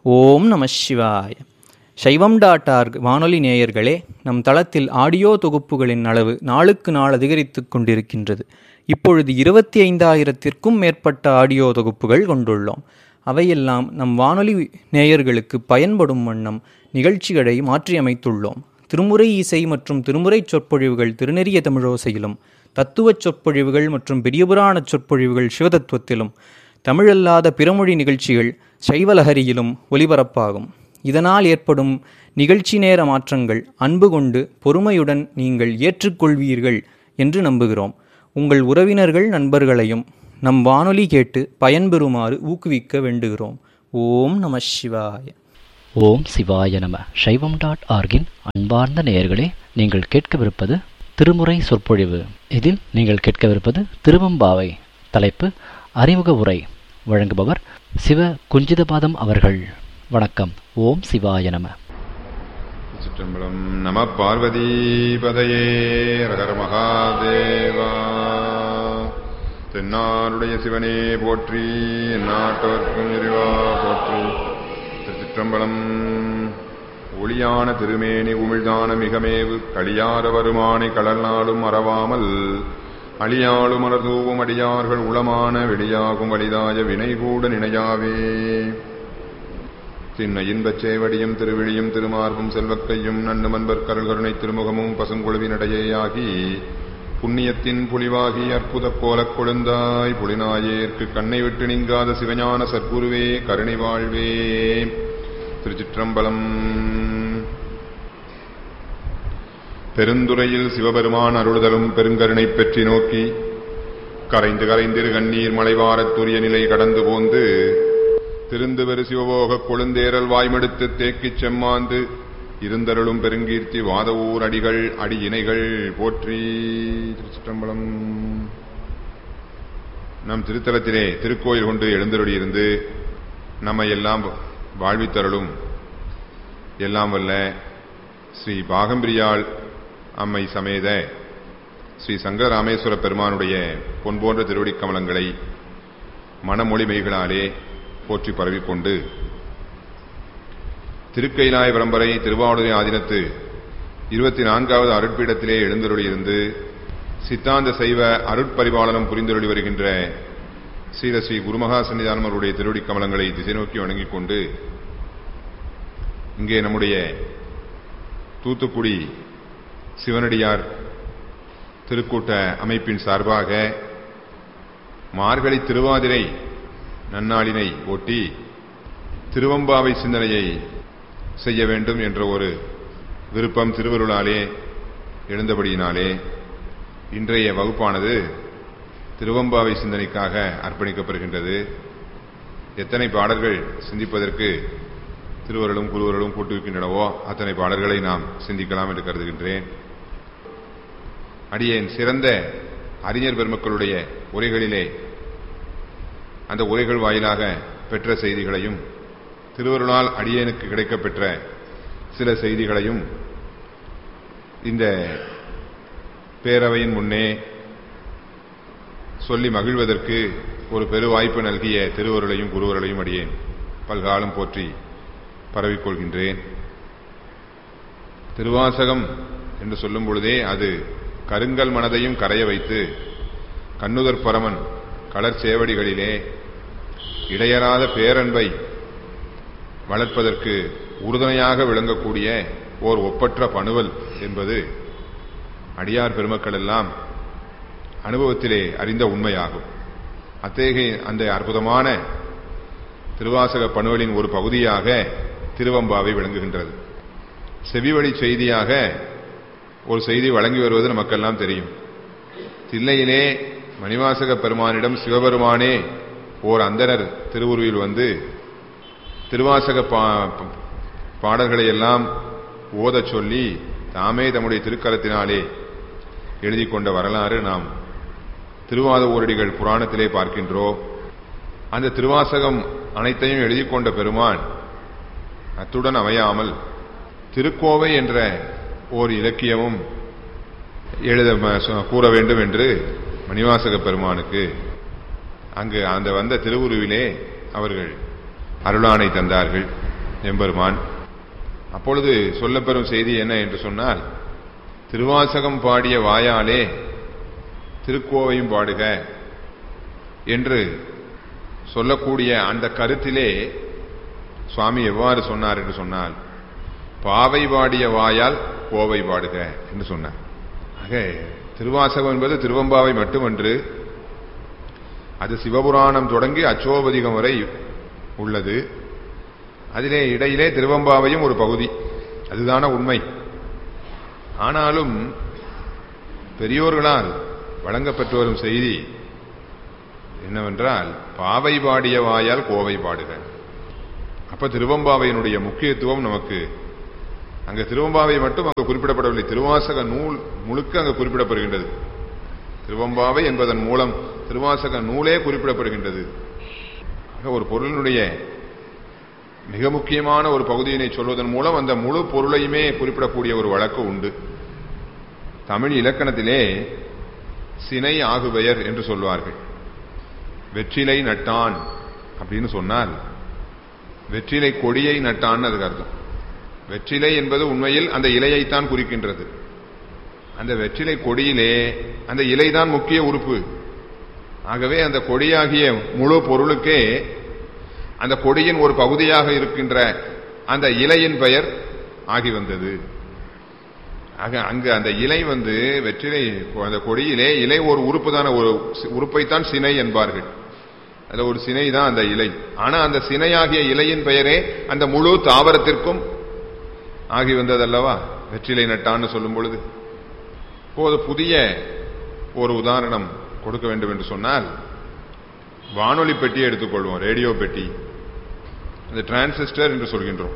ஓம் நம சிவாய. சைவம்.org வானொலி நேயர்களே, நம் தளத்தில் ஆடியோ தொகுப்புகளின் அளவு நாளுக்கு நாள் அதிகரித்து கொண்டிருக்கின்றது. இப்பொழுது 25,000த்திற்கும் மேற்பட்ட ஆடியோ தொகுப்புகள் கொண்டுள்ளோம். அவையெல்லாம் நம் வானொலி நேயர்களுக்கு பயன்படும் வண்ணம் நிகழ்ச்சிகளை மாற்றியமைத்துள்ளோம். திருமுறை இசை மற்றும் திருமுறை சொற்பொழிவுகள் திருநெறிய தமிழோசையிலும், தத்துவச் சொற்பொழிவுகள் மற்றும் பெரியபுராண சொற்பொழிவுகள் சிவதத்துவத்திலும், தமிழல்லாத பிறமொழி நிகழ்ச்சிகள் சைவலஹரியிலும் ஒலிபரப்பாகும். இதனால் ஏற்படும் நிகழ்ச்சி நேர மாற்றங்கள் அன்பு கொண்டு பொறுமையுடன் நீங்கள் ஏற்றுக்கொள்வீர்கள் என்று நம்புகிறோம். உங்கள் உறவினர்கள் நண்பர்களையும் நம் வானொலி கேட்டு பயன்பெறுமாறு ஊக்குவிக்க வேண்டுகிறோம். ஓம் நம சிவாய. ஓம் சிவாய நம. சைவம்.org-இன் அன்பார்ந்த நேயர்களே, நீங்கள் கேட்கவிருப்பது திருமுறை சொற்பொழிவு. இதில் நீங்கள் கேட்கவிருப்பது திருவம்பாவை. தலைப்பு அறிமுக உரை. வழங்குபவர் சிவ குஞ்சிதபாதம் அவர்கள். வணக்கம். ஓம் சிவாய நம. சிற்றம்பலம். நம பார்வதி பதையே ரகர மகாதேவா. தென்னாருடைய சிவனே போற்றி, நாட்டவர்க்கும் இறைவா போற்றி. திருச்சிற்றம்பலம். ஒளியான திருமேனி உமிழ்தான மிகமேவு களியார வருமானை கடல் நாளும் மறவாமல் அழியாளும் மலர்தூவும் அடியார்கள் உளமான வெளியாகும் வலிதாய வினை கூட நினையாவே. சின்ன இன்பச் சேவடியும் திருவிழியும் திருமார்பும் செல்வக்கையும் நன்னு மன்பர் கருள் கருணை திருமுகமும் பசுங்குழுவினடையேயாகி புண்ணியத்தின் புலிவாகி அற்புத கோலக் கொழுந்தாய் புலிநாயேற்கு கண்ணை விட்டு நீங்காத சிவஞான சற்குருவே கருணை வாழ்வே. திருச்சிற்றம்பலம். பெருந்துறையில் சிவபெருமான் அருளுதலும் பெருங்கருணை பெற்றி நோக்கி கரைந்து கரைந்திரு கண்ணீர் மலைவாரத்துரிய நிலை கடந்து போந்து திருந்து பெரு சிவபோகக் கொழுந்தேரல் வாய்மெடுத்து தேக்கிச் செம்மாந்து இருந்தருளும் பெருங்கீர்த்தி வாதவூர் அடிகள் அடி இணைகள் போற்றி. திருச்சிற்றம்பலம். நம் திருத்தலத்திலே திருக்கோயில் கொண்டு எழுந்தருளியிருந்து நம்மை எல்லாம் வாழ்வித்தருளும் எல்லாம் வல்ல ஸ்ரீ பாகம்பிரியாள் அம்மை சமேத ஸ்ரீ சங்கரராமேஸ்வர பெருமானுடைய பொன்போன்ற திருவடிக் கமலங்களை மனமொழிமைகளாலே போற்றி பரவிக்கொண்டு திருக்கைலாய பரம்பரை திருவாவடுதுறை ஆதீனத்து 24வது அருட்பீடத்திலே எழுந்தருளியிருந்து சித்தாந்த சைவ அருட்பரிபாலனம் புரிந்தருளி வருகின்ற ஸ்ரீ குருமகா சன்னிதானம் அவருடைய திருவடிக் கமலங்களை திசை நோக்கி வணங்கிக் கொண்டு இங்கே நம்முடைய தூத்துக்குடி சிவனடியார் திருக்கூட்ட அமைப்பின் சார்பாக மார்கழி திருவாதிரை நன்னாளினை ஒட்டி திருவம்பாவை சிந்தனையை செய்ய வேண்டும் என்ற ஒரு விருப்பம் திருவருளாலே எழுந்தபடியினாலே இன்றைய வகுப்பானது திருவம்பாவை சிந்தனைக்காக அர்ப்பணிக்கப்படுகின்றது. எத்தனை பாடல்கள் சிந்திப்பதற்கு திருவருளும் குருவருளும் கூட்டுவிக்கின்றனவோ அத்தனை பாடல்களை நாம் சிந்திக்கலாம் என்று கருதுகின்றேன். அடியேன் சிறந்த அறிஞர் பெருமக்களுடைய உரைகளிலே அந்த உரைகள் வாயிலாக பெற்ற செய்திகளையும் திருவருளால் அடியேனுக்கு கிடைக்கப்பெற்ற சில செய்திகளையும் இந்த பேரவையின் முன்னே சொல்லி மகிழ்வதற்கு ஒரு பெரு வாய்ப்பு நல்கிய திருவருளையும் குருவருளையும் அடியேன் பல்காலம் போற்றி பரவிக்கொள்கின்றேன். திருவாசகம் என்று சொல்லும் பொழுதே அது கருங்கல் மனதையும் கரைய வைத்து கண்ணுதற் பரமன் கலர்ச்சேவடிகளிலே இடையறாத பேரன்பை வளர்ப்பதற்கு உறுதுணையாக விளங்கக்கூடிய ஓர் ஒப்பற்ற பணுவல் என்பது அடியார் பெருமக்கள் எல்லாம் அனுபவத்திலே அறிந்த உண்மையாகும். அத்தகைய அந்த அற்புதமான திருவாசக பணுவலின் ஒரு பகுதியாக திருவம்பாவை விளங்குகின்றது. செவிவழி செய்தியாக ஒரு செய்தி வழங்கி வருவது நமக்கெல்லாம் தெரியும். தில்லையிலே மணிவாசக பெருமானிடம் சிவபெருமானே ஓர் அந்தணர் திருவுருவில் வந்து திருவாசக பாடல்களை எல்லாம் ஓதச் சொல்லி தாமே தம்முடைய திருக்கரத்தினாலே எழுதி கொண்ட வரலாறு நாம் திருவாத ஊரடிகள் புராணத்திலே பார்க்கின்றோம். அந்த திருவாசகம் அனைத்தையும் எழுதி கொண்ட பெருமான் அத்துடன் அமையாமல் திருக்கோவை என்ற ஓர் இலக்கியமும் கூற வேண்டும் என்று மணிவாசக பெருமானுக்கு அங்கு அந்த வந்த திருவுருவிலே அவர்கள் அருளானை தந்தார்கள். எம்பெருமான். அப்பொழுது சொல்லப்பெறும் செய்தி என்ன என்று சொன்னால், திருவாசகம் பாடிய வாயாலே திருக்கோவையும் பாடுக என்று சொல்லக்கூடிய அந்த கருத்திலே சுவாமி எவ்வாறு சொன்னார் என்று சொன்னால், பாவை பாடிய வாயால் கோவை பாடுக என்று சொன்னார். ஆக திருவாசகம் என்பது திருவம்பாவை மட்டுமன்று, அது சிவபுராணம் தொடங்கி அச்சோபதிகம் வரை உள்ளது. அதிலே இடையிலே திருவம்பாவையும் ஒரு பகுதி, அதுதான உண்மை. ஆனாலும் பெரியோர்களால் வழங்கப்பட்டு வரும் செய்தி என்னவென்றால், பாவை பாடிய வாயால் கோவை பாடுக. அப்ப திருவம்பாவையினுடைய முக்கியத்துவம் நமக்கு அங்க திருவம்பாவை மட்டும் அங்கு குறிப்பிடப்படவில்லை, திருவாசக நூல் முழுக்க அங்கு குறிப்பிடப்படுகின்றது. திருவம்பாவை என்பதன் மூலம் திருவாசக நூலே குறிப்பிடப்படுகின்றது. ஒரு பொருளினுடைய மிக முக்கியமான ஒரு பகுதியினை சொல்வதன் மூலம் அந்த முழு பொருளையுமே குறிப்பிடக்கூடிய ஒரு வழக்கு உண்டு. தமிழ் இலக்கணத்திலே சினை ஆகுபெயர் என்று சொல்வார்கள். வெற்றிலை நட்டான் அப்படின்னு சொன்னால் வெற்றிலை கொடியை நட்டான் அதுக்கு அர்த்தம். வெற்றிலை என்பது உண்மையில் அந்த இலையைத்தான் குறிக்கின்றது. அந்த வெற்றிலை கொடியிலே அந்த இலைதான் முக்கிய உறுப்பு. ஆகவே அந்த கொடியாகிய முழு பொருளுக்கே அந்த கொடியின் ஒரு பகுதியாக இருக்கின்ற அந்த இலையின் பெயர் ஆகி வந்தது. ஆக அங்கு அந்த இலை வெற்றிலை அந்த கொடியிலே இலை ஒரு உறுப்பு தான, ஒரு உறுப்பைத்தான் சினை என்பார்கள். அதுல ஒரு சினை தான் அந்த இலை. ஆனா அந்த சினையாகிய இலையின் பெயரே அந்த முழு தாவரத்திற்கும் ஆகி வந்ததல்லவா வெற்றிலை நட்டான்னு சொல்லும் பொழுது. இப்போது புதிய ஒரு உதாரணம் கொடுக்க வேண்டும் என்று சொன்னால், வானொலி பெட்டியை எடுத்துக்கொள்வோம், ரேடியோ பெட்டி. அந்த டிரான்சிஸ்டர் என்று சொல்கின்றோம்.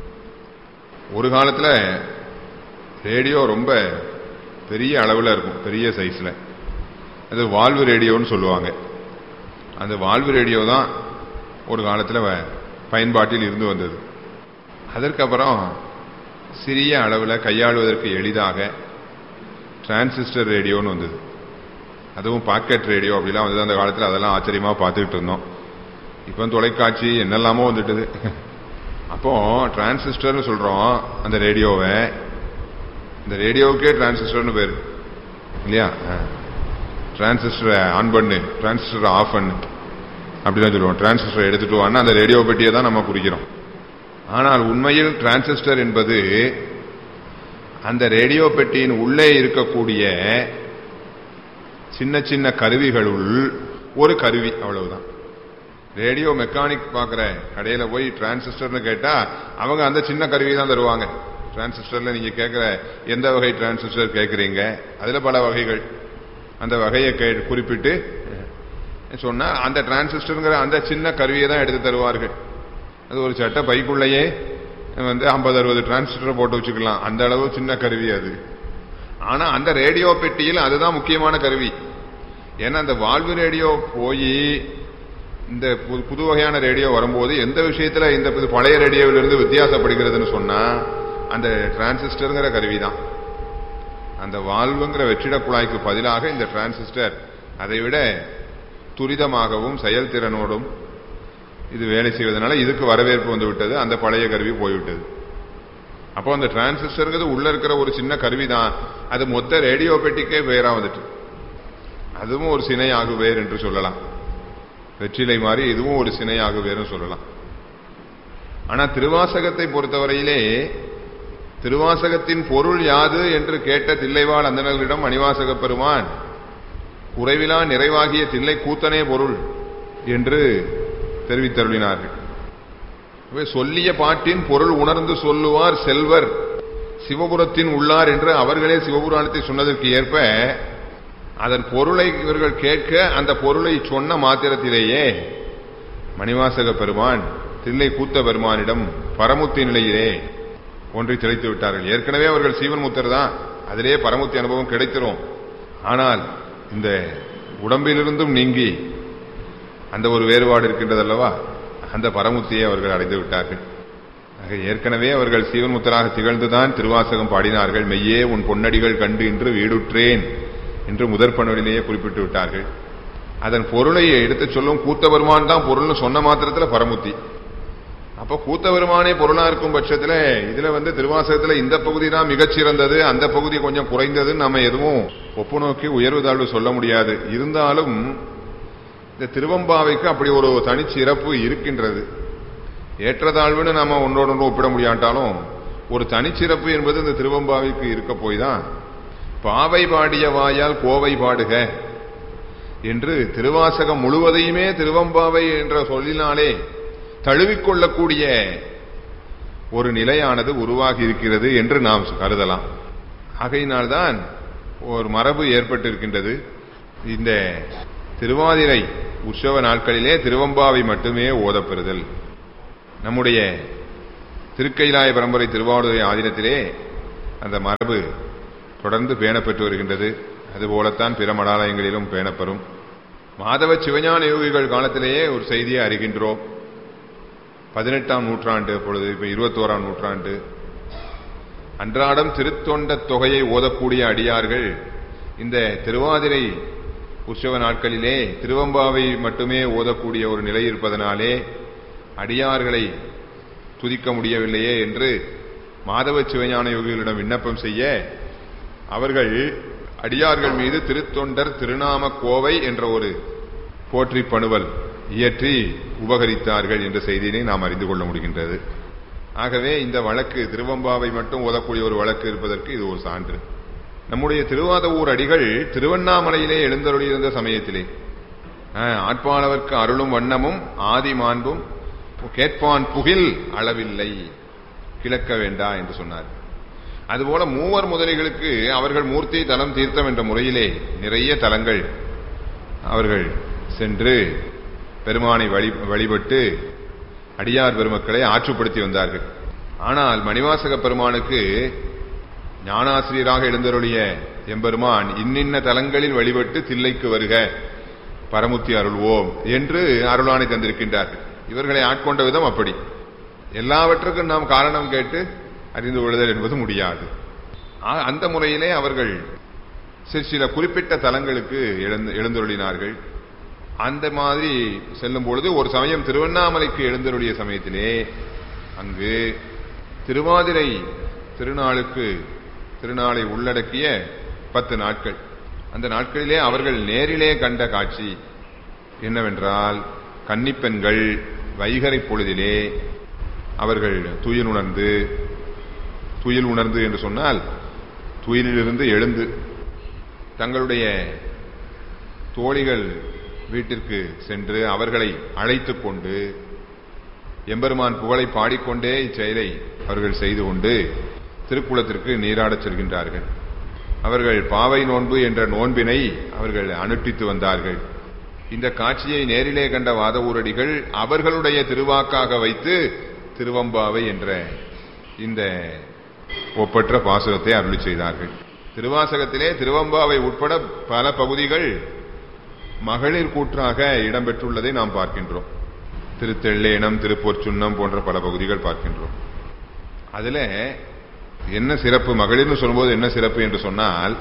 ஒரு காலத்தில் ரேடியோ ரொம்ப பெரிய அளவில் இருக்கும், பெரிய சைஸ்ல. அது வால்வு ரேடியோன்னு சொல்லுவாங்க. அந்த வால்வு ரேடியோ தான் ஒரு காலத்தில் பயன்பாட்டில் இருந்து வந்தது. அதற்கப்புறம் சிறிய அளவில் கையாளுவதற்கு எளிதாக டிரான்சிஸ்டர் ரேடியோன்னு வந்தது. அதுவும் பாக்கெட் ரேடியோ அப்படிலாம் வந்தது. அந்த காலத்தில் அதெல்லாம் ஆச்சரியமா பார்த்துக்கிட்டு இருந்தோம். இப்போ தொலைக்காட்சி என்னெல்லாமோ வந்துட்டுது. அப்போ டிரான்சிஸ்டர்னு சொல்றோம் அந்த ரேடியோவை. இந்த ரேடியோவுக்கே டிரான்சிஸ்டர்னு பேரு இல்லையா? டிரான்சிஸ்டரை ஆன் பண்ணு, டிரான்சிஸ்டரை ஆஃப் பண்ணு அப்படிதான் சொல்லுவோம். டிரான்சிஸ்டரை எடுத்துட்டு வான்னா அந்த ரேடியோ பெட்டியை தான் நம்ம குறிக்கிறோம். ஆனால் உண்மையில் டிரான்சிஸ்டர் என்பது அந்த ரேடியோ பெட்டியின் உள்ளே இருக்கக்கூடிய சின்ன சின்ன கருவிகளுள் ஒரு கருவி, அவ்வளவுதான். ரேடியோ மெக்கானிக் பார்க்கிற கடையில போய் டிரான்சிஸ்டர்னு கேட்டா அவங்க அந்த சின்ன கருவி தான் தருவாங்க. டிரான்சிஸ்டர்ல நீங்க கேட்கிற எந்த வகை டிரான்சிஸ்டர் கேட்கறீங்க, அதுல பல வகைகள். அந்த வகையை குறிப்பிட்டு சொன்னா அந்த டிரான்சிஸ்டர்ங்கிற அந்த சின்ன கருவியை தான் எடுத்து தருவார்கள். அது ஒரு சட்ட பைக்குள்ளேயே 50-60 டிரான்சிஸ்டர் போட்டு வச்சுக்கலாம், அந்த அளவு சின்ன கருவி அது. ஆனா அந்த ரேடியோ பெட்டியில் அதுதான் முக்கியமான கருவி. ஏன்னா அந்த வால்வு ரேடியோ போய் இந்த புது வகையான ரேடியோ வரும்போது எந்த விஷயத்துல இந்த பழைய ரேடியோவிலிருந்து வித்தியாசப்படுகிறதுன்னு சொன்னா அந்த டிரான்சிஸ்டர்ங்கிற கருவி தான். அந்த வால்வுங்கிற வெற்றிட குழாய்க்கு பதிலாக இந்த டிரான்சிஸ்டர் அதைவிட துரிதமாகவும் செயல்திறனோடும் இது வேலை செய்வதனால இதுக்கு வரவேற்பு வந்து விட்டது. அந்த பழைய கருவி போய்விட்டது. அப்போ அந்த டிரான்சிஸ்டர்ங்கிறது உள்ள இருக்கிற ஒரு சின்ன கருவி தான், அது மொத்த ரேடியோ பெட்டிக்கே பெயரா வந்துட்டு. அதுவும் ஒரு சினை ஆகுவேர் என்று சொல்லலாம். வெற்றிலை மாதிரி இதுவும் ஒரு சினை ஆகுவேர்னு சொல்லலாம். ஆனா திருவாசகத்தை பொறுத்தவரையிலே திருவாசகத்தின் பொருள் யாது என்று கேட்ட தில்லைவாழ் அந்தணர்களிடம் மணிவாசக பெருமான் குறைவிலா நிறைவாகிய தில்லை கூத்தனே பொருள் என்று தெரிவித்தருளினார்கள். சொல்லிய பாட்டின் பொருள் உணர்ந்து சொல்லுவார் செல்வர் சிவபுரத்தின் உள்ளார் என்று அவர்களே சிவபுராணத்தை சொன்னதற்கு ஏற்ப அதன் பொருளை இவர்கள் கேட்க அந்த பொருளை சொன்ன மாத்திரத்திலேயே மணிவாசக பெருமான் தில்லை கூத்த பெருமானிடம் பரமுத்தி நிலையிலே ஒன்றை திளைத்து விட்டார்கள். ஏற்கனவே அவர்கள் சீவன் முத்தர் தான், அதிலே பரமுத்தி அனுபவம் கிடைத்திரும். ஆனால் இந்த உடம்பிலிருந்தும் நீங்கி அந்த ஒரு வேறுபாடு இருக்கின்றதல்லவா, அந்த பரமுத்தியை அவர்கள் அடைந்து விட்டார்கள். ஏற்கனவே அவர்கள் சீவன் முத்தராக திகழ்ந்துதான் திருவாசகம் பாடினார்கள். மெய்யே உன் பொன்னடிகள் கண்டு இன்று வீடுற்றேன் என்று முதற் பணுவிலேயே குறிப்பிட்டு விட்டார்கள். அதன் பொருளை எடுத்துச் சொல்லும் கூத்த பெருமான் தான் பொருள்னு சொன்ன மாத்திரத்தில் பரமுத்தி. அப்ப கூத்த பெருமானே பொருளா இருக்கும் பட்சத்துல இதுல திருவாசகத்துல இந்த பகுதி தான் மிகச்சிறந்தது, அந்த பகுதி கொஞ்சம் குறைந்ததுன்னு நம்ம எதுவும் ஒப்பு நோக்கி உயர்வு தாழ்வு சொல்ல முடியாது. இருந்தாலும் இந்த திருவம்பாவைக்கு அப்படி ஒரு தனிச்சிறப்பு இருக்கின்றது. ஏற்றதாழ்வுன்னு நம்ம ஒன்றோடு ஒப்பிட முடியாட்டாலும் ஒரு தனிச்சிறப்பு என்பது இந்த திருவம்பாவைக்கு இருக்க போய்தான் பாவை பாடிய வாயால் கோவை பாடுக என்று திருவாசகம் முழுவதையுமே திருவம்பாவை என்ற சொல்லினாலே தழுவிக்கொள்ளக்கூடிய ஒரு நிலையானது உருவாகி இருக்கிறது என்று நாம் கருதலாம். ஆகையினால்தான் ஒரு மரபு ஏற்பட்டிருக்கின்றது. இந்த திருவாதிரை உற்சவ நாட்களிலே திருவம்பாவை மட்டுமே ஓதப்பெறுதல். நம்முடைய திருக்கைலாய பரம்பரை திருவாவடுதுறை ஆதீனத்திலே அந்த மரபு தொடர்ந்து பேணப்பெற்று வருகின்றது. அதுபோலத்தான் பிற மடாலயங்களிலும் பேணப்பெறும். மாதவ சிவஞான யோகிகள் காலத்திலேயே ஒரு செய்தியை அறிகின்றோம். 18ஆம் நூற்றாண்டு, பொழுது இப்ப 21ஆம் நூற்றாண்டு, அன்றாடம் திருத்தொண்ட தொகையை ஓதக்கூடிய அடியார்கள் இந்த திருவாதிரை உற்சவ நாட்களிலே திருவம்பாவை மட்டுமே ஓதக்கூடிய ஒரு நிலை இருப்பதனாலே அடியார்களை துதிக்க முடியவில்லையே என்று மாதவ சிவஞான யோகிகளிடம் விண்ணப்பம் செய்ய அவர்கள் அடியார்கள் மீது திருத்தொண்டர் திருநாம கோவை என்ற ஒரு போற்றி பணுவல் இயற்றி உபகரித்தார்கள் என்ற செய்தியை நாம் அறிந்து கொள்ள முடிகின்றது. ஆகவே இந்த வழக்கு திருவம்பாவை மட்டும் ஓதக்கூடிய ஒரு வழக்கு இருப்பதற்கு இது ஒரு சான்று. நம்முடைய திருவாதவூர் அடிகள் திருவண்ணாமலையிலே எழுந்தருளியிருந்த சமயத்திலே ஆட்பாளவர்க்கு அருளும் வண்ணமும் ஆதி மாண்பும் கேட்பான் புகில் அளவில்லை கிழக்க வேண்டா என்று சொன்னார். அதுபோல மூவர் முதலிகளுக்கு அவர்கள் மூர்த்தி தலம் தீர்த்தம் என்ற முறையிலே நிறைய தலங்கள் அவர்கள் சென்று பெருமானை வழிபட்டு அடியார் பெருமக்களை ஆற்றுப்படுத்தி வந்தார்கள். ஆனால் மணிவாசக பெருமானுக்கு ஞானாசிரியராக எழுந்தருளிய எம்பெருமான் இன்னின்ன தலங்களில் வழிபட்டு தில்லைக்கு வருக பரமுத்தி அருள்வோம் என்று அருளானை தந்திருக்கின்றார்கள். இவர்களை ஆட்கொண்ட விதம் அப்படி. எல்லாவற்றுக்கும் நாம் காரணம் கேட்டு அறிந்து கொள்ளுதல் என்பது முடியாது. அந்த முறையிலே அவர்கள் சில குறிப்பிட்ட தலங்களுக்கு எழுந்தருளினார்கள். அந்த மாதிரி செல்லும் பொழுது ஒரு சமயம் திருவண்ணாமலைக்கு எழுந்தருளிய சமயத்திலே அங்கு திருவாதிரை திருநாளை உள்ளடக்கிய 10 நாட்கள், அந்த நாட்களிலே அவர்கள் நேரிலே கண்ட காட்சி என்னவென்றால், கன்னிப்பெண்கள் வைகரை பொழுதிலே அவர்கள் துயில் உணர்ந்து என்று சொன்னால் துயிலிலிருந்து எழுந்து தங்களுடைய தோழிகள் வீட்டிற்கு சென்று அவர்களை அழைத்துக் கொண்டு எம்பெருமான் புகழை பாடிக்கொண்டே இச்செயலை அவர்கள் செய்து கொண்டு திருக்குளத்திற்கு நீராடச் செல்கின்றார்கள். அவர்கள் பாவை நோன்பு என்ற நோன்பினை அவர்கள் அனுஷ்டித்து வந்தார்கள். இந்த காட்சியை நேரிலே கண்ட வாதவூரடிகள் அவர்களுடைய திருவாக்காக வைத்து திருவம்பாவை என்ற இந்த ஒப்பற்ற பாசுரத்தை அருளி செய்தார்கள். திருவாசகத்திலே திருவம்பாவை உட்பட பல பகுதிகள் மகளிர் கூற்றாக இடம்பெற்றுள்ளதை நாம் பார்க்கின்றோம். திருத்தெள்ளேனம், திருப்பொற்சுன்னம் போன்ற பல பகுதிகள் பார்க்கின்றோம். அதுல என்ன சிறப்பு, மகளிர்னு சொல்லும்போது என்ன சிறப்பு என்று சொன்னால்,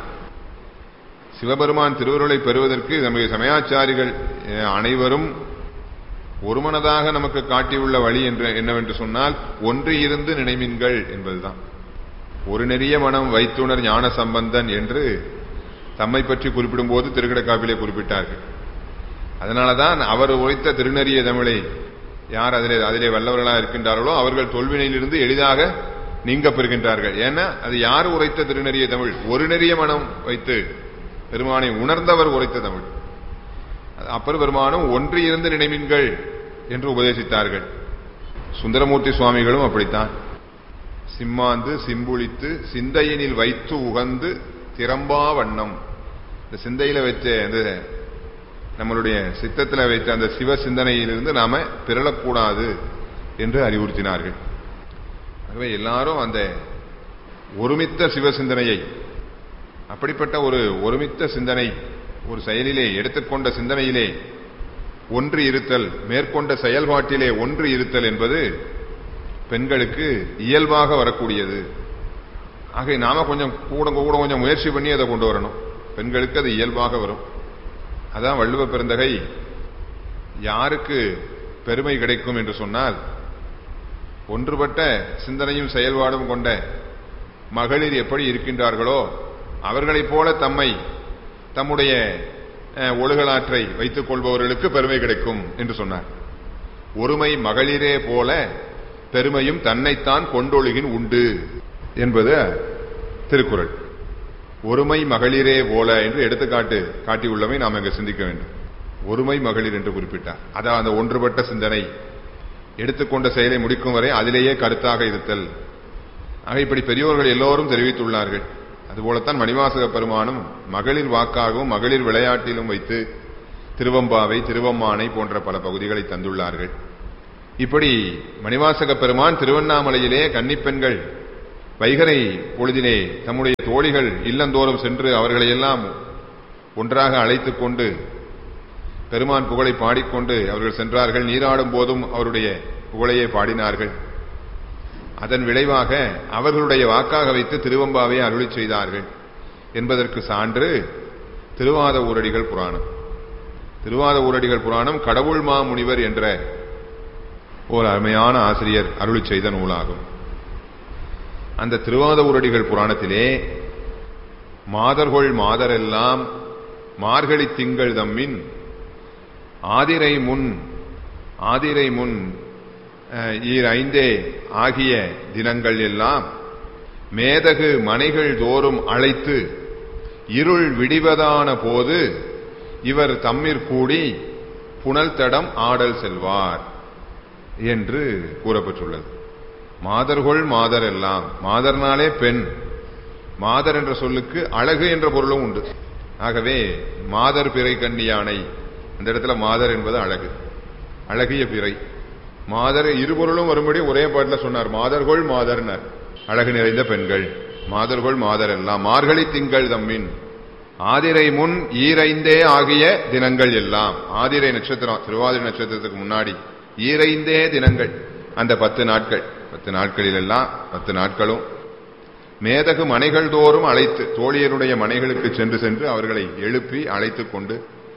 சிவபெருமான் திருவருளை பெறுவதற்கு நம்முடைய சமயாச்சாரிகள் அனைவரும் ஒருமனதாக நமக்கு காட்டியுள்ள வழி என்னவென்று சொன்னால், ஒன்று இருந்து நினைமின்கள் என்பதுதான். ஒரு நெறிய மனம் வைத்துணர் ஞான சம்பந்தன் என்று தம்மை பற்றி குறிப்பிடும் போது திருக்கடக்காப்பிலே குறிப்பிட்டார்கள். அதனாலதான் அவர் உரைத்த திருநெறிய தமிழை யார் அதிலே வல்லவர்களாக இருக்கின்றார்களோ அவர்கள் தொல்வினையிலிருந்து எளிதாக நீங்க பெறுகின்றார்கள். ஏன்னா அது யார் உரைத்த திருநெறிய தமிழ்? ஒரு நெறிய மனம் வைத்து பெருமானை உணர்ந்தவர் உரைத்த தமிழ். அப்பர் பெருமானும் ஒன்று இருந்து நினைமின்கள் என்று உபதேசித்தார்கள். சுந்தரமூர்த்தி சுவாமிகளும் அப்படித்தான். சிம்மாந்து சிம்புளித்து சிந்தையினில் வைத்து உகந்து திறம்பா வண்ணம், இந்த சிந்தையில வச்ச அந்த நம்மளுடைய சித்தத்தில் வைத்த அந்த சிவ சிந்தனையிலிருந்து நாம பிறழக்கூடாது என்று அறிவுறுத்தினார்கள். ஆகவே எல்லாரும் அந்த ஒருமித்த சிவ சிந்தனையை, அப்படிப்பட்ட ஒரு ஒருமித்த சிந்தனை, ஒரு செயலிலே எடுத்துக்கொண்ட சிந்தனையிலே ஒன்று இருத்தல், மேற்கொண்ட செயல்பாட்டிலே ஒன்று இருத்தல் என்பது பெண்களுக்கு இயல்பாக வரக்கூடியது. ஆக நாம கொஞ்சம் கொஞ்சம் முயற்சி பண்ணி அதை கொண்டு வரணும். பெண்களுக்கு அது இயல்பாக வரும். அதான் வள்ளுவ பெருந்தகை யாருக்கு பெருமை கிடைக்கும் என்று சொன்னால், ஒன்றுபட்ட சிந்தனையும் செயல்பாடும் கொண்ட மகளிர் எப்படி இருக்கின்றார்களோ அவர்களைப் போல தம்முடைய ஒழுகலாற்றை வைத்துக் கொள்பவர்களுக்கு பெருமை கிடைக்கும் என்று சொன்னார். ஒருமை மகளிரே போல பெருமையும் தன்னைத்தான் கொண்டொழுகின் உண்டு என்பது திருக்குறள். ஒருமை மகளிரே போல என்று எடுத்துக்காட்டு காட்டியுள்ளமை நாம் இங்கு சிந்திக்க வேண்டும். ஒருமை மகளிர் என்று குறிப்பிட்டார். அதான் அந்த ஒன்றுபட்ட சிந்தனை, எடுத்துக்கொண்ட செயலை முடிக்கும் வரை அதிலேயே கருத்தாக இருத்தல். ஆக இப்படி பெரியோர்கள் எல்லோரும் தெரிவித்துள்ளார்கள். அதுபோலத்தான் மணிவாசக பெருமானும் மகளிர் வாக்காகவும் மகளிர் விளையாட்டிலும் வைத்து திருவம்பாவை, திருவம்மானை போன்ற பல பகுதிகளை தந்துள்ளார்கள். இப்படி மணிவாசக பெருமான் திருவண்ணாமலையிலே கன்னிப்பெண்கள் வைகரை பொழுதிலே தம்முடைய தோழிகள் இல்லந்தோறும் சென்று அவர்களை எல்லாம் ஒன்றாக அழைத்துக் கொண்டு பெருமான் புகழை பாடிக்கொண்டு அவர்கள் சென்றார்கள். நீராடும் போதும் அவருடைய புகழையே பாடினார்கள். அதன் விளைவாக அவர்களுடைய வாக்காக வைத்து திருவம்பாவை அருளி செய்தார்கள் என்பதற்கு சான்று திருவாத ஊரடிகள் புராணம். திருவாத ஊரடிகள் புராணம் கடவுள் மாமுனிவர் என்ற ஒரு அருமையான ஆசிரியர் அருளி செய்த நூலாகும். அந்த திருவாத ஊரடிகள் புராணத்திலே மாதர்கொள் மாதரெல்லாம் மார்கழி திங்கள் தம்மின் ஆதிரை முன் ஈரைந்தே ஆகிய தினங்கள் எல்லாம் மேதகு மனைகள் தோறும் அழைத்து இருள் விடிவதான போது இவர் தம்மிற் கூடி புனல் தடம் ஆடல் செல்வார் என்று கூறப்பட்டுள்ளது. மாதர்கொள் மாதர் எல்லாம், மாதர்னாலே பெண், மாதர் என்ற சொல்லுக்கு அழகு என்ற பொருளும் உண்டு. ஆகவே மாதர் பிறை கண்ணியானை, அந்த இடத்துல மாதர் என்பது அழகு, அழகிய பிறை. மாதர் இருபொருளும் வரும்படி ஒரே பாட்டில் சொன்னார். மாதர்கொள் மாதர்னர், அழகு நிறைந்த பெண்கள். மாதர்கொள் மாதர் எல்லாம் மார்கழி திங்கள் தம்மின் ஆதிரை முன் ஈரைந்தே ஆகிய தினங்கள் எல்லாம். ஆதிரை நட்சத்திரம், திருவாதிரை நட்சத்திரத்துக்கு முன்னாடி ஈரைந்தே தினங்கள், அந்த 10 நாட்கள், 10 நாட்களில் எல்லாம் 10 நாட்களும் மேதகு மனைகள் தோறும் அழைத்து, தோழியருடைய மனைகளுக்கு சென்று அவர்களை எழுப்பி அழைத்துக் கொண்டு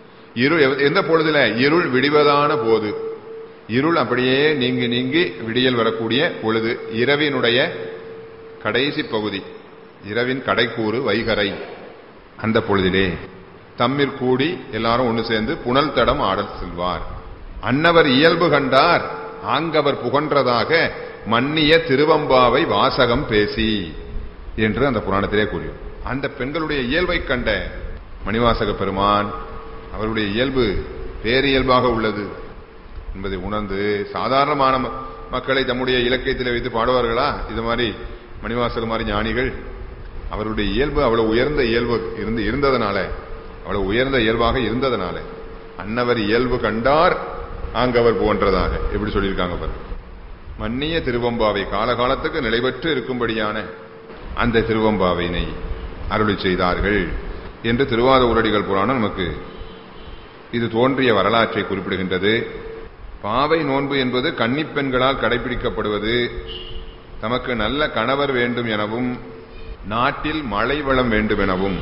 எந்த பொழுதுல இருள் விடிவதான போது, இருள் அப்படியே நீங்கி விடியல் வரக்கூடிய பொழுது, இரவினுடைய கடைசி பகுதி, இரவின் கடைக்கூறு வைகரை, அந்த பொழுதிலே தம்மிற் கூடி எல்லாரும் ஒன்று சேர்ந்து புனல் தடம் ஆடல் செல்வார். அன்னவர் இயல்பு கண்டார் ஆங்கவர் புகன்றதாக மன்னிய திருவம்பாவை வாசகம் பேசி என்று அந்த புராணத்திலே கூறியும். அந்த பெண்களுடைய இயல்பை கண்ட மணிவாசக பெருமான் அவருடைய இயல்பு பேரியல்பாக உள்ளது என்பதை உணர்ந்து, சாதாரணமான மக்களை தம்முடைய இலக்கியத்தில் வைத்து பாடுவார்களா? இது மாதிரி மணிவாசக மாதிரி ஞானிகள் அவருடைய இயல்பு அவ்வளவு உயர்ந்த இயல்பு இருந்ததனால, அவ்வளவு உயர்ந்த இயல்பாக இருந்ததனால அன்னவர் இயல்பு கண்டார் ஆங்கவர் போன்றதாக எப்படி சொல்லியிருக்காங்க பாரு. மன்னிய திருவம்பாவை, காலகாலத்துக்கு நிலைபெற்று இருக்கும்படியான அந்த திருவம்பாவினை அருளி செய்தார்கள் என்று திருவாத ஊரடிகள் புராணம் நமக்கு இது தோன்றிய வரலாற்றை குறிப்பிடுகின்றது. பாவை நோன்பு என்பது கன்னிப்பெண்களால் கடைபிடிக்கப்படுவது, தமக்கு நல்ல கணவர் வேண்டும் எனவும் நாட்டில் மழை வளம் வேண்டும் எனவும்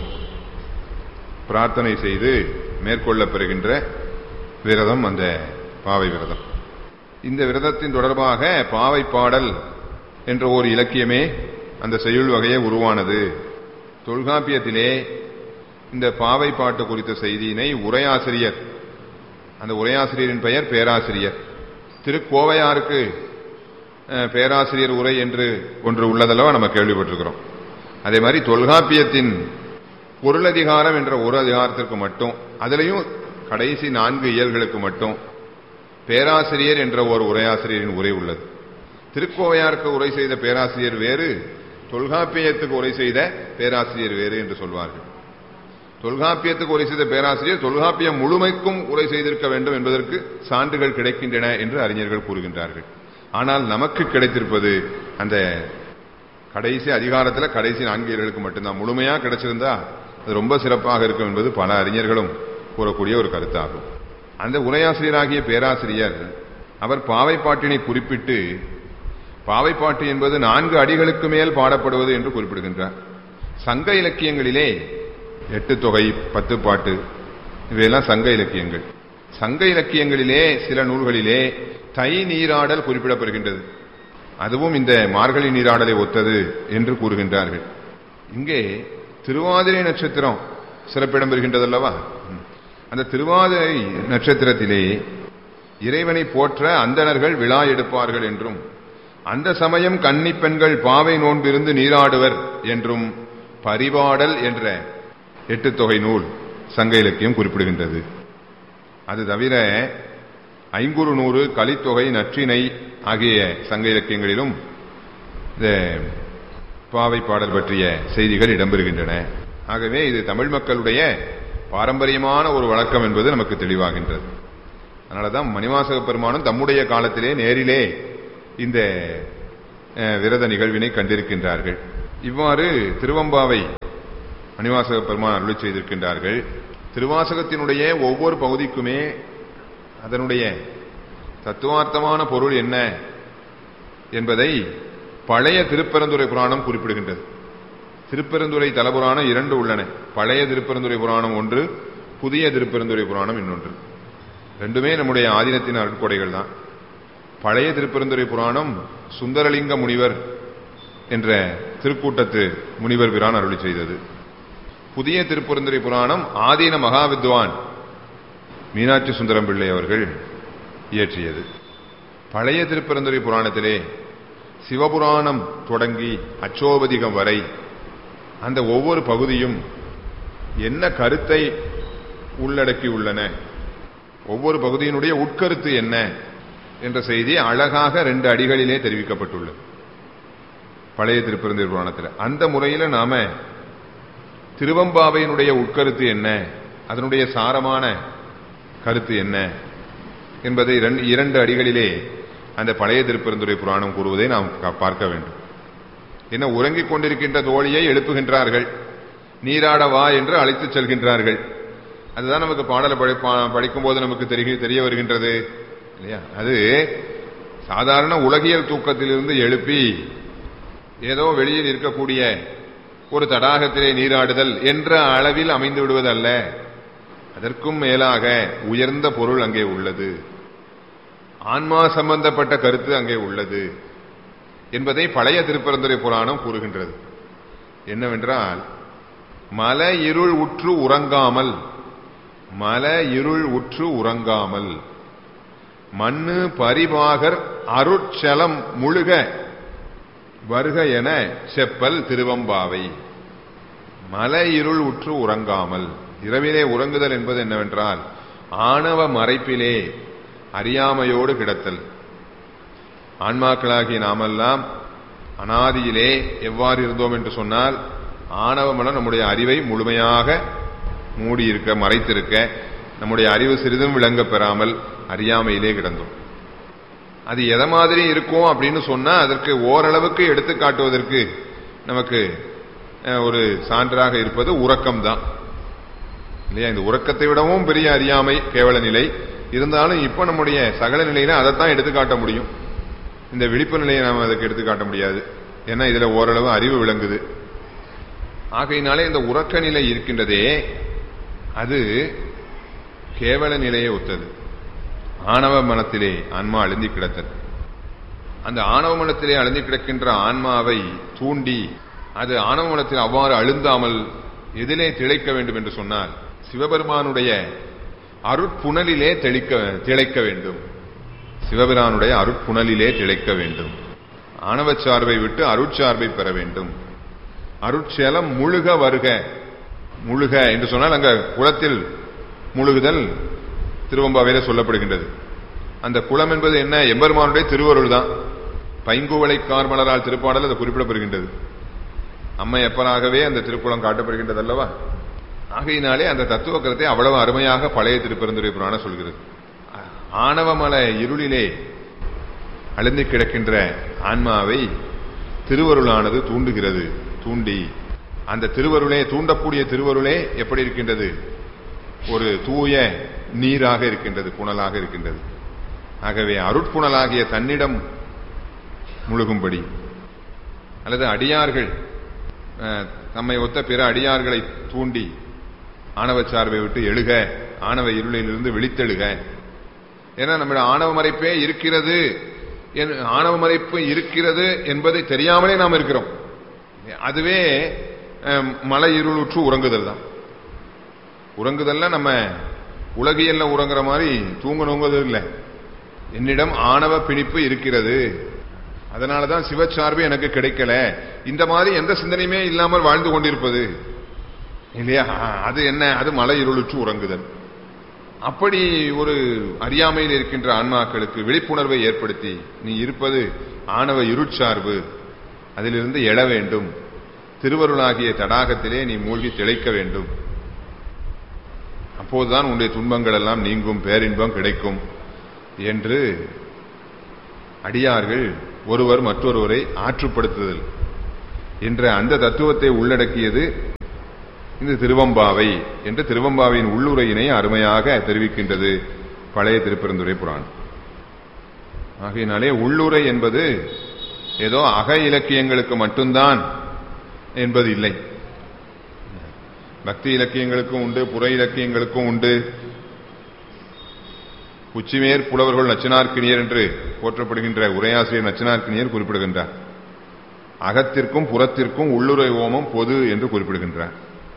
பிரார்த்தனை செய்து மேற்கொள்ளப்பெறுகின்ற விரதம் அந்த பாவை விரதம். இந்த விரதத்தின் தொடர்பாக பாவை பாடல் என்ற ஒரு இலக்கியமே, அந்த செய்யுள் வகையே உருவானது. தொல்காப்பியத்திலே இந்த பாவை பாட்டு குறித்த செய்தியினை உரையாசிரியர், அந்த உரையாசிரியரின் பெயர் பேராசிரியர், திருக்கோவையாருக்கு பேராசிரியர் உரை என்று ஒன்று உள்ளதல்லவா நம்ம கேள்விப்பட்டிருக்கிறோம். அதே மாதிரி தொல்காப்பியத்தின் பொருளதிகாரம் என்ற ஒரு அதிகாரத்திற்கு மட்டும், அதிலையும் கடைசி 4 இயல்களுக்கு மட்டும் பேராசிரியர் என்ற ஒரு உரையாசிரியரின் உரை உள்ளது. திருக்கோவையாருக்கு உரை செய்த பேராசிரியர் வேறு, தொல்காப்பியத்துக்கு உரை செய்த பேராசிரியர் வேறு என்று சொல்வார்கள். தொல்காப்பியத்துக்கு உரை செய்த பேராசிரியர் தொல்காப்பியம் முழுமைக்கும் உரை செய்திருக்க வேண்டும் என்பதற்கு சான்றுகள் கிடைக்கின்றன என்று அறிஞர்கள் கூறுகின்றார்கள். ஆனால் நமக்கு கிடைத்திருப்பது அந்த கடைசி அதிகாரத்தில் கடைசி 4 இயல்களுக்கு மட்டும்தான். முழுமையா கிடைச்சிருந்தா அது ரொம்ப சிறப்பாக இருக்கும் என்பது பல அறிஞர்களும் கூறக்கூடிய ஒரு கருத்தாகும். அந்த உரையாசிரியராகிய பேராசிரியர் அவர் பாவைப்பாட்டினை குறிப்பிட்டு, பாவைப்பாட்டு என்பது 4 அடிகளுக்கு மேல் பாடப்படுவது என்று குறிப்பிடுகின்றார். சங்க இலக்கியங்களிலே 8 தொகை, 10 பாட்டு, இவையெல்லாம் சங்க இலக்கியங்கள். சங்க இலக்கியங்களிலே சில நூல்களிலே தை நீராடல் குறிப்பிடப்படுகின்றது. அதுவும் இந்த மார்கழி நீராடலை ஒத்தது என்று கூறுகின்றார்கள். இங்கே திருவாதிரை நட்சத்திரம் சிறப்பிடம் பெறுகின்றதல்லவா? அந்த திருவாதிரை நட்சத்திரத்திலே இறைவனை போற்ற அந்தணர்கள் விழா எடுப்பார்கள் என்றும், அந்த சமயம் கன்னி பெண்கள் பாவை நோன்பிருந்து நீராடுவர் என்றும் பரிபாடல் என்ற 8 தொகை நூல் சங்க இலக்கியம் குறிப்பிடுகின்றது. அது தவிர ஐங்குறுநூறு, கலித்தொகை, நற்றிணை ஆகிய சங்க இலக்கியங்களிலும் இந்த பாவை பாடல் பற்றிய செய்திகள் இடம்பெறுகின்றன. ஆகவே இது தமிழ் மக்களுடைய பாரம்பரியமான ஒரு வழக்கம் என்பது நமக்கு தெளிவாகின்றது. அதனாலதான் மணிவாசக பெருமானும் தம்முடைய காலத்திலே நேரிலே இந்த விரத நிகழ்வினை கண்டிருக்கின்றார்கள். இவ்வாறு திருவம்பாவை மணிவாசக பெருமான் அருளி செய்திருக்கின்றார்கள். திருவாசகத்தினுடைய ஒவ்வொரு பகுதிக்குமே அதனுடைய தத்துவார்த்தமான பொருள் என்ன என்பதை பழைய திருப்பெருந்துறை புராணம் குறிப்பிடுகின்றது. திருப்பெருந்துறை தலபுராணம் 2 உள்ளன. பழைய திருப்பெருந்துறை புராணம் ஒன்று, புதிய திருப்பெருந்துறை புராணம் இன்னொன்று. ரெண்டுமே நம்முடைய ஆதீனத்தின் அருட்கொடைகள் தான். பழைய திருப்பெருந்துறை புராணம் சுந்தரலிங்க முனிவர் என்ற திருக்கூட்டத்து முனிவர் பிரான் அருளி செய்தது. புதிய திருப்பெருந்துறை புராணம் ஆதீன மகாவித்வான் மீனாட்சி சுந்தரம் பிள்ளை அவர்கள் இயற்றியது. பழைய திருப்பெருந்துறை புராணத்திலே சிவபுராணம் தொடங்கி அச்சோபதிகம் வரை அந்த ஒவ்வொரு பகுதியும் என்ன கருத்தை உள்ளடக்கியுள்ளன, ஒவ்வொரு பகுதியினுடைய உட்கருத்து என்ன என்ற செய்தி அழகாக 2 அடிகளிலே தெரிவிக்கப்பட்டுள்ளது பழைய திருப்பெருந்துறை புராணத்தில். அந்த முறையில் நாம திருவம்பாவையினுடைய உட்கருத்து என்ன, அதனுடைய சாரமான கருத்து என்ன என்பதை 2 அடிகளிலே அந்த பழைய திருப்பெருந்துறை புராணம் கூறுவதை நாம் பார்க்க வேண்டும். என்ன, உறங்கிக் கொண்டிருக்கின்ற தோழியை எழுப்புகின்றார்கள், நீராட வா என்று அழைத்துச் செல்கின்றார்கள். அதுதான் நமக்கு பாடலை படிக்கும் போது நமக்கு தெரிய வருகின்றது இல்லையா? அது சாதாரண உலகியல் தூக்கத்திலிருந்து எழுப்பி ஏதோ வெளியில் இருக்கக்கூடிய ஒரு தடாகத்திலே நீராடுதல் என்ற அளவில் அமைந்து விடுவதல்ல. அதற்கும் மேலாக உயர்ந்த பொருள் அங்கே உள்ளது, ஆன்மா சம்பந்தப்பட்ட கருத்து அங்கே உள்ளது என்பதை பழைய திருப்பெருந்துறை புராணம் கூறுகின்றது. என்னவென்றால், மல இருள் உற்று உறங்காமல், மல இருள் உற்று உறங்காமல் மண்ணு பரிபாகர் அருட்சலம் முழுக வருக என செப்பல் திருவம்பாவை. மல இருள் உற்று உறங்காமல், இரவிலே உறங்குதல் என்பது என்னவென்றால் ஆணவ மறைப்பிலே அறியாமையோடு கிடத்தல். ஆன்மாக்களாகிய நாமெல்லாம் அனாதியிலே எவ்வாறு இருந்தோம் என்று சொன்னால், ஆணவமலம் நம்முடைய அறிவை முழுமையாக மூடியிருக்க, மறைத்திருக்க, நம்முடைய அறிவு சிறிதும் விளங்க பெறாமல் அறியாமையிலே கிடந்தோம். அது எதை மாதிரி இருக்கும் அப்படின்னு சொன்னா அதற்கு ஓரளவுக்கு எடுத்து காட்டுவதற்கு நமக்கு ஒரு சான்றாக இருப்பது உறக்கம்தான் இல்லையா? இந்த உறக்கத்தை விடவும் பெரிய அறியாமை கேவல நிலை இருந்தாலும் இப்ப நம்முடைய சகல நிலையில அதைத்தான் எடுத்துக்காட்ட முடியும். இந்த விழிப்பு நிலையை நாம் அதுக்கு எடுத்துக்காட்ட முடியாது. ஏன்னா இதுல ஓரளவு அறிவு விளங்குது. ஆகையினாலே இந்த உறக்க நிலை இருக்கின்றதே அது கேவல நிலையை ஒத்தது. ஆணவ மனத்திலே ஆன்மா அழுந்தி கிடத்தது. அந்த ஆணவ மனத்திலே அழுந்தி கிடக்கின்ற ஆன்மாவை தூண்டி அது ஆணவ மனத்தில் அவ்வாறு அழுந்தாமல் எதிலே திளைக்க வேண்டும் என்று சொன்னால் சிவபெருமானுடைய அருட்புணலிலே திளைக்க வேண்டும். சிவபிரானுடைய அருட்புணலிலே திளைக்க வேண்டும். ஆணவச் சார்பை விட்டு அருட்சார்பை பெற வேண்டும். அருட்சலம் முழுக வருக. முழுக என்று சொன்னால் அங்க குளத்தில் முழுகுதல் திருவம்பாவையில சொல்லப்படுகின்றது. அந்த குளம் என்பது என்ன? எம்பெருமானுடைய திருவருள் தான். பைங்குவளை கார்மலரால் திருப்பாடல் அது குறிப்பிடப்படுகின்றது. அம்மை எப்பராகவே அந்த திருக்குளம் காட்டப்படுகின்றது அல்லவா? ஆகையினாலே அந்த தத்துவ கருத்தை அவ்வளவு அருமையாக பழைய திருப்பெருந்துறை புராணம் சொல்கிறது. ஆணவமல இருளிலே அழுந்தி கிடக்கின்ற ஆன்மாவை திருவருளானது தூண்டுகிறது. தூண்டி அந்த திருவருளே, தூண்டக்கூடிய திருவருளே எப்படி இருக்கின்றது? ஒரு தூய நீராக இருக்கின்றது, புனலாக இருக்கின்றது. ஆகவே அருட்புணலாகிய தன்னிடம் முழுகும்படி அல்லது அடியார்கள் தம்மை ஒத்த பிற அடியார்களை தூண்டி ஆணவ சார்பை விட்டு எழுக, ஆணவ இருளிலிருந்து விழித்தெழுக. ஏன்னா நம்முடைய ஆணவ மறைப்பே இருக்கிறது ஆணவ மறைப்பு இருக்கிறது என்பதை தெரியாமலே நாம் இருக்கிறோம். அதுவே மலை இருளுற்று உறங்குதல் தான். உறங்குதல்ல நம்ம உலகியல்ல உறங்குற மாதிரி தூங்கணுங்கிறது இல்லை. என்னிடம் ஆணவ பிணிப்பு இருக்கிறது, அதனாலதான் சிவச்சார்பு எனக்கு கிடைக்கல, இந்த மாதிரி எந்த சிந்தனையுமே இல்லாமல் வாழ்ந்து கொண்டிருப்பது இல்லையா? அது என்ன? அது மலை இருளுற்று உறங்குதல். அப்படி ஒரு அறியாமையில் இருக்கின்ற ஆன்மாக்களுக்கு விழிப்புணர்வை ஏற்படுத்தி, நீ இருப்பது ஆணவ இருட்சார்பு, அதிலிருந்து எழ வேண்டும், திருவருளாகிய தடாகத்திலே நீ மூழ்கி திளைக்க வேண்டும், அப்போதுதான் உன்னுடைய துன்பங்கள் எல்லாம் நீங்கும், பேரின்பம் கிடைக்கும் என்று அடியார்கள் ஒருவர் மற்றொருவரை ஆற்றுப்படுத்துதல் என்ற அந்த தத்துவத்தை உள்ளடக்கியது இந்த திருவம்பாவை என்று திருவம்பாவின் உள்ளுரையினை அருமையாக தெரிவிக்கின்றது பழைய திருப்பெருந்துறை புராணம். ஆகையினாலே உள்ளுரை என்பது ஏதோ அக இலக்கியங்களுக்கு மட்டும்தான் என்பது இல்லை. பக்தி இலக்கியங்களுக்கும் உண்டு, புற இலக்கியங்களுக்கும் உண்டு. உச்சிமேற் புலவர்கள் நச்சினார்க்கினியர் என்று போற்றப்படுகின்ற உரையாசிரியர் நச்சினார்க்கினியர் குறிப்பிடுகின்றார். அகத்திற்கும் புறத்திற்கும் உள்ளுரை ஓமம் பொது என்று குறிப்பிடுகின்றார்.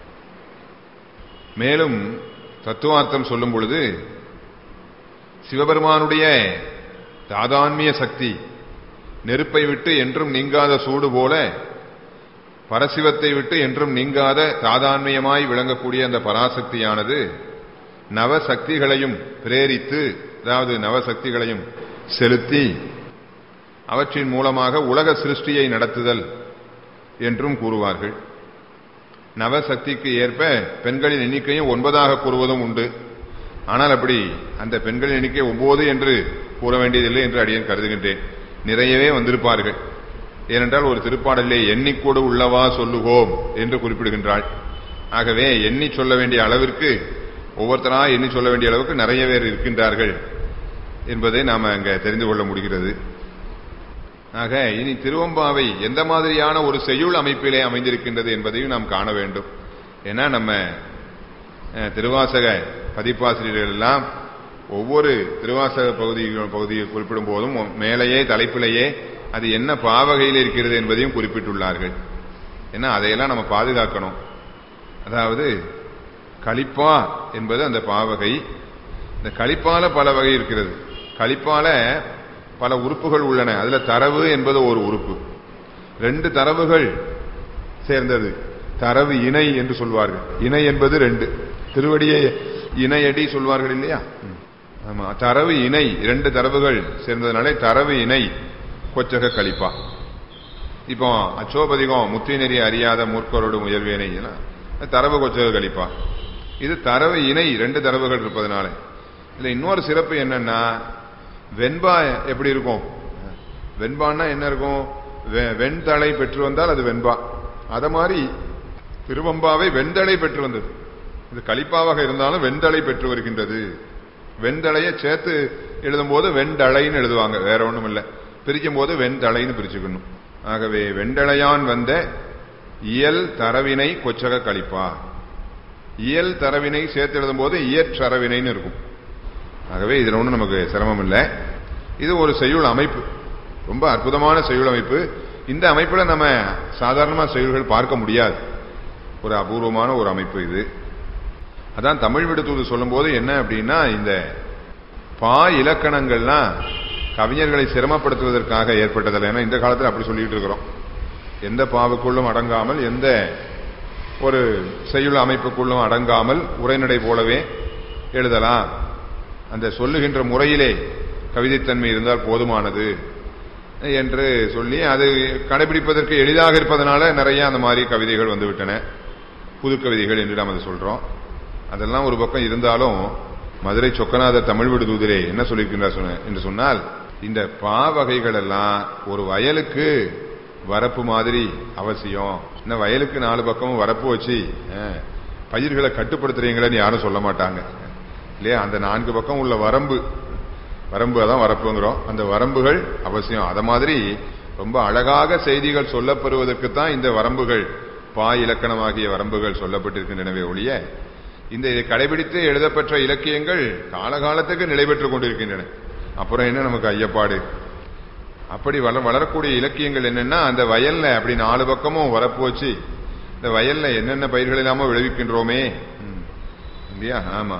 மேலும் தத்துவார்த்தம் சொல்லும் பொழுது சிவபெருமானுடைய தாதான்மிய சக்தி நெருப்பை விட்டு என்றும் நீங்காத சூடு போல பரசிவத்தை விட்டு என்றும் நீங்காத தாதான்மியமாய் விளங்கக்கூடிய அந்த பராசக்தியானது நவசக்திகளையும் பிரேரித்து, அதாவது நவசக்திகளையும் செலுத்தி அவற்றின் மூலமாக உலக சிருஷ்டியை நடத்துதல் என்றும் கூறுவார்கள். நவசக்திக்கு ஏற்ப பெண்களின் எண்ணிக்கையும் 9 கூறுவதும் உண்டு. ஆனால் அப்படி அந்த பெண்களின் எண்ணிக்கை 9 என்று கூற வேண்டியதில்லை என்று அடியேன் கருதுகின்றேன். நிறையவே வந்திருப்பார்கள். ஏனென்றால் ஒரு திருப்பாடலே எண்ணிக்கோடு உள்ளவா சொல்லுவோம் என்று குறிப்பிடுகின்றாள். ஆகவே எண்ணி சொல்ல வேண்டிய அளவிற்கு, ஒவ்வொருத்தரா எண்ணி சொல்ல வேண்டிய அளவுக்கு நிறைய பேர் இருக்கின்றார்கள் என்பதை நாம் அங்க தெரிந்து கொள்ள முடிகிறது. ஆக இனி திருவம்பாவை எந்த மாதிரியான ஒரு செய்யுள் அமைப்பிலே அமைந்திருக்கின்றது என்பதையும் நாம் காண வேண்டும். ஏன்னா நம்ம திருவாசக பதிப்பாசிரியர்கள் எல்லாம் ஒவ்வொரு திருவாசக பகுதியை குறிப்பிடும் போதும் மேலேயே தலைப்பிலேயே அது என்ன பாவகையில் இருக்கிறது என்பதையும் குறிப்பிட்டுள்ளார்கள். ஏன்னா அதையெல்லாம் நம்ம பாதுகாக்கணும். அதாவது களிப்பா என்பது அந்த பாவகை. இந்த களிப்பால பல வகை இருக்கிறது. களிப்பால பல உறுப்புகள் உள்ளன. அதுல தரவு என்பது ஒரு உறுப்பு. 2 தரவுகள் சேர்ந்தது தரவு இணை என்று சொல்வார்கள். இணை என்பது 2 திருவடியை இணையடி சொல்வார்கள் இல்லையா? ஆமா, தரவு இணை 2 தரவுகள் சேர்ந்ததுனாலே தரவு இணை கொச்சக களிப்பா. இப்போ அச்சோபதிகம் முத்தி நெறி அறியாத மூர்க்கரோடு முயல்வேனை தரவு கொச்சக களிப்பா. இது தரவு இணை 2 தரவுகள் இருப்பதனால. இதுல இன்னொரு சிறப்பு என்னன்னா, வெண்பா எப்படி இருக்கும்? வெண்பான்னா என்ன இருக்கும்? வெண்தளை பெற்று வந்தால் அது வெண்பா. அத மாதிரி திருவம்பாவை வெண்தளை பெற்று வந்தது. இது களிப்பாவாக இருந்தாலும் வெண்தளை பெற்று வருகின்றது. வெண்தளையை சேர்த்து எழுதும் போது வெண்தளைன்னு எழுதுவாங்க, வேற ஒண்ணும் இல்லை. பிரிக்கும் போது வெண்தளைன்னு பிரிச்சுக்கணும். ஆகவே வெண்டளையான் வந்த இயல் தரவினை கொச்சக களிப்பா. இயல் தரவினை சேர்த்து எழுதும் போது இயற்றரவினைன்னு இருக்கும். ஆகவே இதுல ஒன்றும் நமக்கு சிரமம் இல்லை. இது ஒரு செய்யுள் அமைப்பு, ரொம்ப அற்புதமான செய்யுள் அமைப்பு. இந்த அமைப்புல நம்ம சாதாரணமா செய்யுள்கள் பார்க்க முடியாது. ஒரு அபூர்வமான ஒரு அமைப்பு இது. அதான் தமிழ் விடுதூது சொல்லும் போது என்ன அப்படின்னா, இந்த பா இலக்கணங்கள்லாம் கவிஞர்களை சிரமப்படுத்துவதற்காக ஏற்பட்டதில்லை. ஏன்னா இந்த காலத்தில் அப்படி சொல்லிட்டு இருக்கிறோம். எந்த பாவுக்குள்ளும் அடங்காமல், எந்த ஒரு செய்யுள் அமைப்புக்குள்ளும் அடங்காமல் உரைநடை போலவே எழுதலாம். அந்த சொல்லுகின்ற முறையிலே கவிதைத்தன்மை இருந்தால் போதுமானது என்று சொல்லி அது கடைபிடிப்பதற்கு எளிதாக இருப்பதனால நிறைய அந்த மாதிரி கவிதைகள் வந்துவிட்டன, புது கவிதைகள் என்று நாம் அதை சொல்றோம். அதெல்லாம் ஒரு பக்கம் இருந்தாலும் மதுரை சொக்கநாதர் தமிழ் விடுதூதிலே என்ன சொல்லியிருக்கின்றார் என்று சொன்னால், இந்த பா வகைகள் எல்லாம் ஒரு வயலுக்கு வரப்பு மாதிரி அவசியம். இந்த வயலுக்கு 4 பக்கமும் வரப்பு வச்சு பயிர்களை கட்டுப்படுத்துறீங்களேன்னு யாரும் சொல்ல மாட்டாங்க இல்லையா? அந்த 4 பக்கம் உள்ள வரம்பு அதான் வரப்புங்கிறோம். அந்த வரம்புகள் அவசியம். அத மாதிரி ரொம்ப அழகாக செய்திகள் சொல்லப்பெறுவதற்குத்தான் இந்த வரம்புகள், பா இலக்கணமாகிய வரம்புகள் சொல்லப்பட்டிருக்கின்றனவே ஒழிய, இந்த இதை கடைபிடித்து எழுதப்பெற்ற இலக்கியங்கள் காலகாலத்துக்கு நிலை பெற்றுக் கொண்டிருக்கின்றன. அப்புறம் என்ன நமக்கு ஐயப்பாடு? அப்படி வளரக்கூடிய இலக்கியங்கள் என்னன்னா, அந்த வயல்ல அப்படி 4 பக்கமும் வரப்பு வச்சு இந்த வயல்ல என்னென்ன பயிர்கள் இல்லாம விளைவிக்கின்றோமே இல்லையா? ஆமா,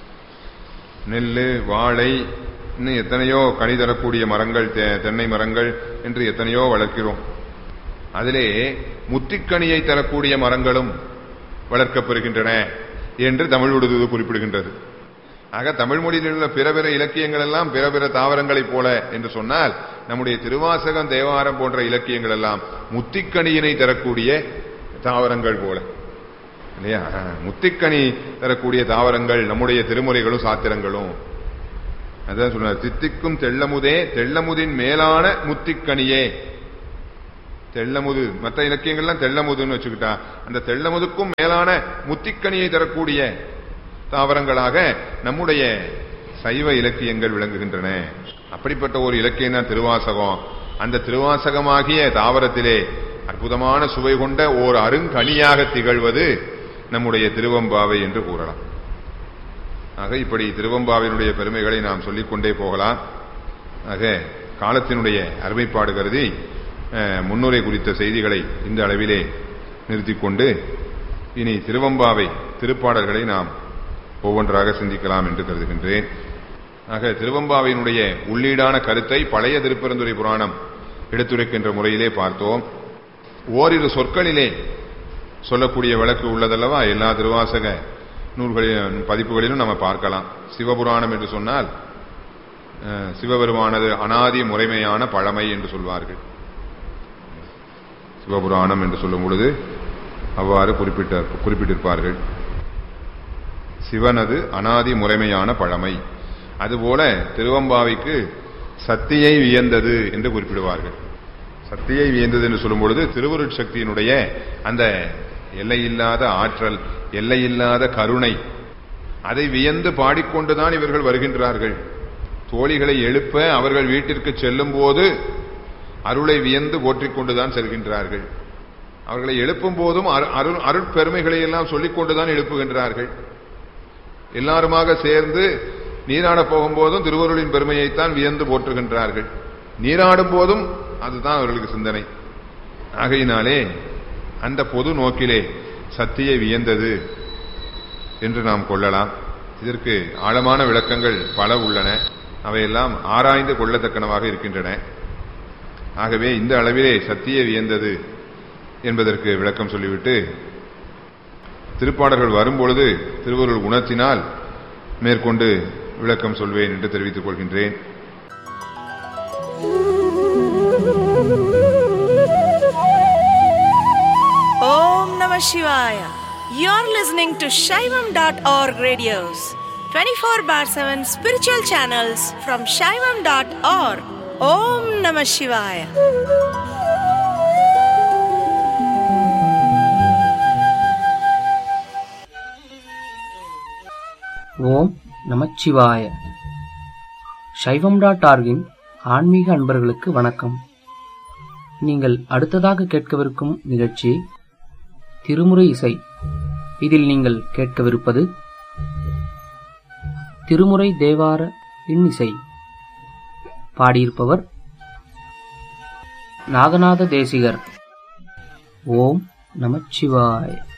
நெல்லு, வாழை, இன்னும் எத்தனையோ கனி தரக்கூடிய மரங்கள், தென்னை மரங்கள் என்று எத்தனையோ வளர்க்கிறோம். அதிலே முத்திக்கனியை தரக்கூடிய மரங்களும் வளர்க்கப்படுகின்றன என்று தமிழ் விடுதல் குறிப்பிடுகின்றது. ஆக தமிழ் மொழியில் உள்ள பிற பிற இலக்கியங்கள் எல்லாம் பிற பிற தாவரங்களைப் போல என்று சொன்னால், நம்முடைய திருவாசகம், தேவாரம் போன்ற இலக்கியங்கள் எல்லாம் முத்திக்கனியினை தரக்கூடிய தாவரங்கள் போல இல்லையா? முத்திக்கனி தரக்கூடிய தாவரங்கள் நம்முடைய திருமுறைகளும் சாத்திரங்களும். அதான் சொன்னார், தித்திக்கும் தெள்ளமுதே தெள்ளமுதின் மேலான முத்திக்கனியே. தெள்ளமுது, மற்ற இலக்கியங்கள்லாம் தெள்ளமுதுன்னு வச்சுக்கிட்டா, அந்த தெள்ளமுதுக்கும் மேலான முத்திக்கனியை தரக்கூடிய தாவரங்களாக நம்முடைய சைவ இலக்கியங்கள் விளங்குகின்றன. அப்படிப்பட்ட ஒரு இலக்கியம் தான் திருவாசகம். அந்த திருவாசகமாகிய தாவரத்திலே அற்புதமான சுவை கொண்ட ஓர் அருங்கனியாக திகழ்வது நம்முடைய திருவெம்பாவை என்று கூறலாம். ஆக இப்படி திருவெம்பாவினுடைய பெருமைகளை நாம் சொல்லிக்கொண்டே போகலாம். ஆக காலத்தினுடைய அருமைப்பாடு கருதி முன்னுரை குறித்த செய்திகளை இந்த அளவிலே நிறுத்திக்கொண்டு இனி திருவெம்பாவை திருப்பாடல்களை நாம் ஒவ்வொன்றாக சிந்திக்கலாம் என்று கருதுகின்றேன். ஆக திருவெம்பாவினுடைய உள்ளீடான கருத்தை பழைய திருப்பெருந்துறை புராணம் எடுத்துரைக்கின்ற முறையிலே பார்த்தோம். ஓரிரு சொற்களிலே சொல்லக்கூடிய விளக்கு உள்ளதல்லவா? எல்லா திருவாசக நூல்களிலும் பதிப்புகளிலும் நம்ம பார்க்கலாம். சிவபுராணம் என்று சொன்னால் சிவபெருமானது அனாதி முறைமையான பழமை என்று சொல்வார்கள். சிவபுராணம் என்று சொல்லும் பொழுது அவ்வாறு குறிப்பிட்டிருப்பார்கள். சிவனது அனாதி முறைமையான பழமை. அதுபோல திருவெம்பாவைக்கு சத்தியை வியந்தது என்று குறிப்பிடுவார்கள். சத்தியை வியந்தது என்று சொல்லும் பொழுது திருவருட் சக்தியினுடைய அந்த எல்லையில்லாத ஆற்றல், எல்லையில்லாத கருணை, அதை வியந்து பாடிக்கொண்டுதான் இவர்கள் வருகின்றார்கள். தோழிகளை எழுப்ப அவர்கள் வீட்டிற்கு செல்லும் போது அருளை வியந்து போற்றிக் கொண்டுதான் செல்கின்றார்கள். அவர்களை எழுப்பும் போதும் அருட்பெருமைகளை எல்லாம் சொல்லிக் கொண்டுதான் எழுப்புகின்றார்கள். எல்லாருமாக சேர்ந்து நீராடப் போகும்போதும் திருவருளின் பெருமையைத்தான் வியந்து போற்றுகின்றார்கள். நீராடும் போதும் அதுதான் அவர்களுக்கு சிந்தனை. ஆகையினாலே அந்த பொது நோக்கிலே சத்தியை வியந்தது என்று நாம் கொள்ளலாம். இதற்கு ஆழமான விளக்கங்கள் பல உள்ளன. அவையெல்லாம் ஆராய்ந்து கொள்ளத்தக்கனவாக இருக்கின்றன. ஆகவே இந்த அளவிலே சத்தியை வியந்தது என்பதற்கு விளக்கம் சொல்லிவிட்டு திருப்பாடல்கள் வரும்பொழுது திருவருள் குணத்தினால் மேற்கொண்டு விளக்கம் சொல்வேன் என்று தெரிவித்துக் கொள்கின்றேன். Om Namah Shivaya. You're listening to Shaivam.org radios, 24/7 spiritual channels from Shaivam.org. Om Namah Shivaya. ஓம் நமச்சிவாய. சைவம்.org-இன் ஆன்மீக அன்பர்களுக்கு வணக்கம். நீங்கள் அடுத்ததாக கேட்கவிருக்கும் நிகழ்ச்சி திருமுறை இசை. இதில் நீங்கள் கேட்கவிருப்பது திருமுறை தேவார இன்னிசை. பாடியிருப்பவர் நாகநாத தேசிகர். ஓம் நமச்சிவாய.